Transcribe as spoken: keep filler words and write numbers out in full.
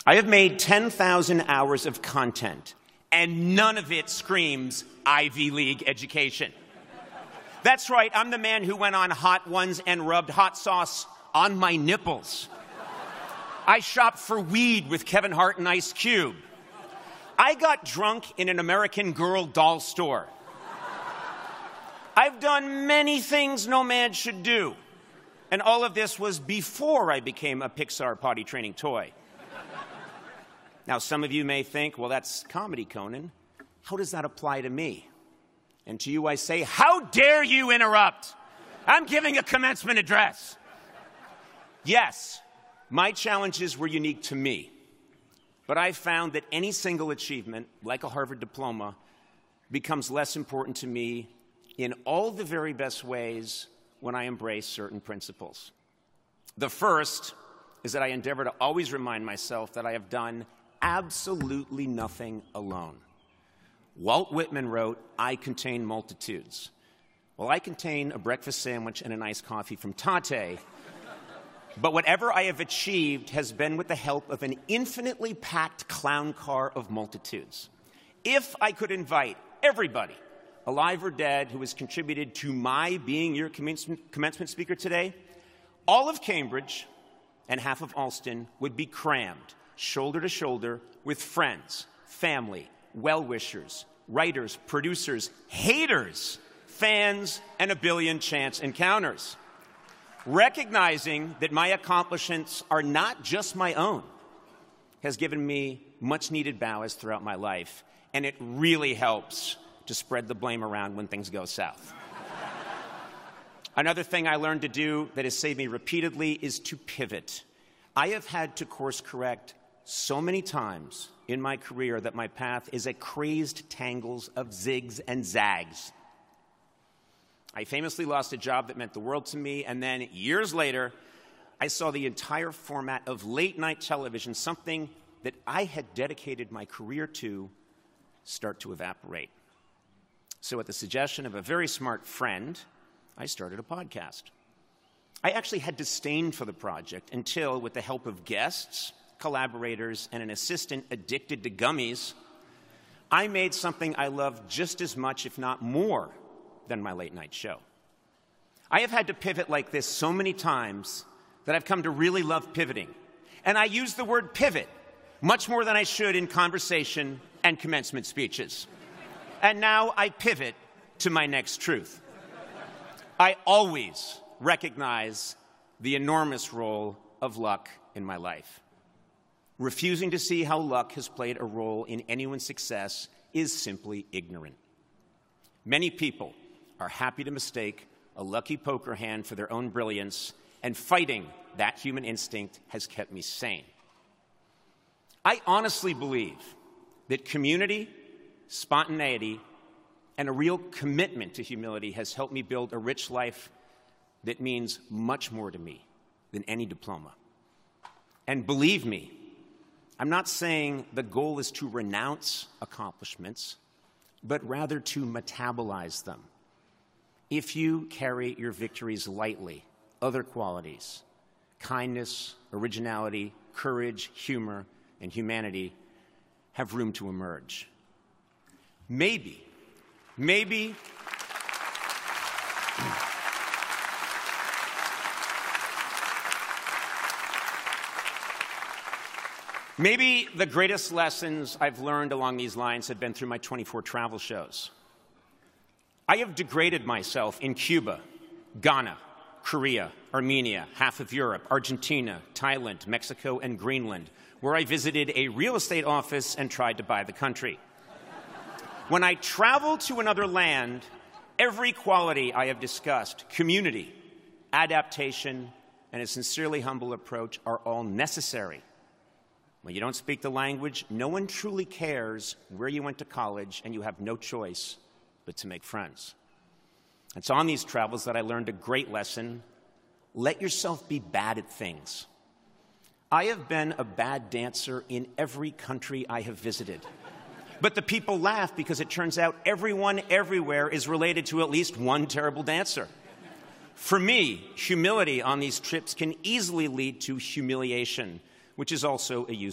I have made ten thousand hours of content, and none of it screams Ivy League education. That's right, I'm the man who went on Hot Ones and rubbed hot sauce on my nipples. I shopped for weed with Kevin Hart and Ice Cube. I got drunk in an American Girl doll store. I've done many things no man should do. And all of this was before I became a Pixar potty training toy. Now, some of you may think, well, that's comedy, Conan. How does that apply to me? And to you I say, how dare you interrupt? I'm giving a commencement address. Yes, my challenges were unique to me. But I found that any single achievement, like a Harvard diploma, becomes less important to me in all the very best ways when I embrace certain principles. The first is that I endeavor to always remind myself that I have done absolutely nothing alone. Walt Whitman wrote, I contain multitudes. Well, I contain a breakfast sandwich and an iced coffee from Tate, but whatever I have achieved has been with the help of an infinitely packed clown car of multitudes. If I could invite everybody, alive or dead, who has contributed to my being your commencement, commencement speaker today, all of Cambridge and half of Alston would be crammed, shoulder to shoulder, with friends, family, well-wishers, writers, producers, haters, fans, and a billion chance encounters. Recognizing that my accomplishments are not just my own has given me much-needed ballast throughout my life, and it really helps to spread the blame around when things go south. Another thing I learned to do that has saved me repeatedly is to pivot. I have had to course correct so many times in my career that my path is a crazed tangles of zigs and zags. I famously lost a job that meant the world to me, and then years later, I saw the entire format of late-night television, something that I had dedicated my career to, start to evaporate. So at the suggestion of a very smart friend, I started a podcast. I actually had disdain for the project until, with the help of guests, collaborators, and an assistant addicted to gummies, I made something I love just as much, if not more, than my late-night show. I have had to pivot like this so many times that I've come to really love pivoting. And I use the word pivot much more than I should in conversation and commencement speeches. And now I pivot to my next truth. I always recognize the enormous role of luck in my life. Refusing to see how luck has played a role in anyone's success is simply ignorant. Many people are happy to mistake a lucky poker hand for their own brilliance, and fighting that human instinct has kept me sane. I honestly believe that community, spontaneity, and a real commitment to humility has helped me build a rich life that means much more to me than any diploma. And believe me, I'm not saying the goal is to renounce accomplishments, but rather to metabolize them. If you carry your victories lightly, other qualities, kindness, originality, courage, humor, and humanity have room to emerge. Maybe, maybe, maybe the greatest lessons I've learned along these lines have been through my twenty-four travel shows. I have degraded myself in Cuba, Ghana, Korea, Armenia, half of Europe, Argentina, Thailand, Mexico, and Greenland, where I visited a real estate office and tried to buy the country. When I travel to another land, every quality I have discussed, community, adaptation, and a sincerely humble approach are all necessary. When you don't speak the language, no one truly cares where you went to college, and you have no choice but to make friends. It's on these travels that I learned a great lesson. Let yourself be bad at things. I have been a bad dancer in every country I have visited. But the people laugh because it turns out everyone everywhere is related to at least one terrible dancer. For me, humility on these trips can easily lead to humiliation, which is also a